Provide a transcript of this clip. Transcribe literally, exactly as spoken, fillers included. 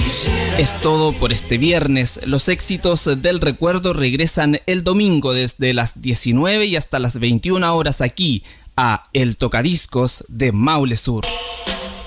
Es todo por este viernes. Los éxitos del recuerdo regresan el domingo desde las diecinueve y hasta las veintiuna horas aquí a El Tocadiscos de Maule Sur.